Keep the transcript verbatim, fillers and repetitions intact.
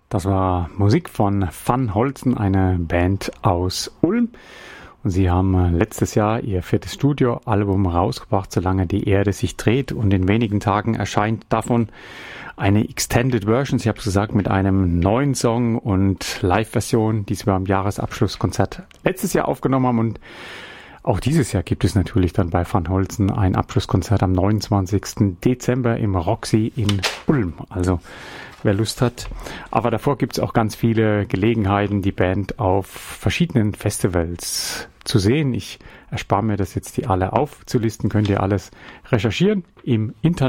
Das war Musik von Van Holzen, eine Band aus Ulm. Und sie haben letztes Jahr ihr viertes Studioalbum rausgebracht, Solange die Erde sich dreht. Und in wenigen Tagen erscheint davon eine Extended Version, ich habe es gesagt, mit einem neuen Song und Live-Version, die sie beim Jahresabschlusskonzert letztes Jahr aufgenommen haben. Und auch dieses Jahr gibt es natürlich dann bei Van Holzen ein Abschlusskonzert am neunundzwanzigsten Dezember im Roxy in Ulm. Also wer Lust hat. Aber davor gibt es auch ganz viele Gelegenheiten, die Band auf verschiedenen Festivals zu sehen. Ich erspare mir das jetzt, die alle aufzulisten. Könnt ihr alles recherchieren im Internet.